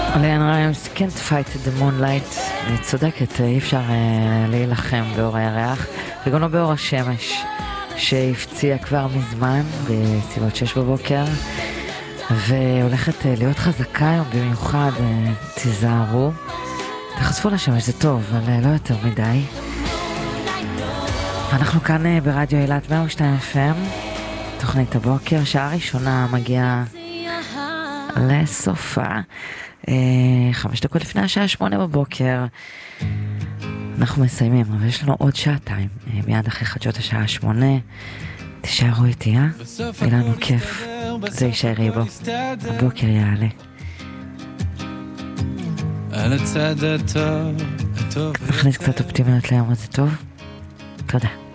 ליאן ריימס, Can't Fight the Moonlight. אני צודקת, אי אפשר להילחם באור הירח וגם לא באור השמש שהפציע כבר מזמן בסביבות 6 בבוקר והולכת להיות חזקה היום במיוחד. תיזהרו, תחשפו לשמש, זה טוב, אבל לא יותר מדי. אנחנו כאן ברדיו אילת 102 FM, תוכנית הבוקר, שעה ראשונה מגיעה לסופה, 5 דקות לפני השעה 8 בבוקר. אנחנו מסיימים, אבל יש לנו עוד שעתיים, מיד אחרי חדשות השעה 8. תשארו איתי, יהיה לנו כיף, זה יישארי בו, הבוקר יעלה. על הצד הטוב, נכניס קצת אופטימיות ליום הזה, טוב? תודה.